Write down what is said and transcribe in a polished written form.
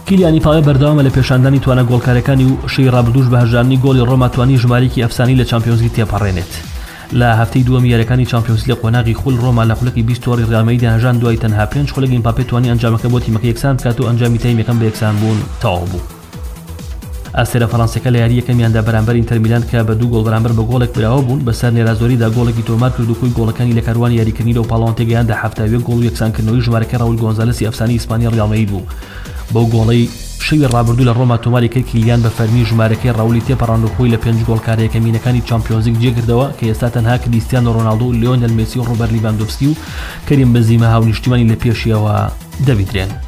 کیلیان ئیمباپێ بەردەوامە لە پێشاندانی توانە گۆڵکارەکانی و شەی ڕابردووش بە هەژارنی گۆڵی ڕۆما توانی ژمارەیەکی ئەفسانەی لە چامپیۆنز لیگ تێپەڕێنێت. لە هەفتەی دووەمی یاریەکانی چامپیۆنز لیگ قۆناغی خول ڕۆما لە خولەکی 20 تۆڕی ڕیال مەدرید هەژان دوای تەنها 5 خولەک ئیمباپێ توانی ئەنجامەکە بۆ تیمەکە یەکسان بکات و ئەنجامی تایمەکەم بە یەکسان بوون تەواو بوو. ئەستێرە فەڕەنسیەکە لە یاری یەکەمیاندا بەرامبەر ئینتەر میلان کە بە 2 گۆڵ بەرامبەر بە گۆڵێک براوە بوون بەسەر نێرازۆریدا گۆڵێکی تۆمار کرد و کۆی گۆڵەکانی لە کاروانی یاریکردنی و پاڵەوان تێگەیاندا 71 گۆڵ و یەکسانکردنەوەی ژمارەکە ڕاول گۆنزالێسی ئەفسانەی ئیسپانی ڕیال مەدرید بوو. بەو گۆڵەی شەوی ڕابردوو لە ڕۆما تۆماری کرد کیلیان بە فەرمی ژمارەکەی ڕاولی تێپەڕاند و خۆی لە 5 گۆڵکارە یەکەمینەکانی چامپیۆنز لیگ جێگردەوە کە ئێستا تەنها کریستیانۆ ڕۆناڵدۆ و لیۆنێل مێسی و ڕۆبەرت لیڤاندۆفسکی و کەریم بەنزیما هاونیشتیمانی لە پێشیەوە دەبیدرێن.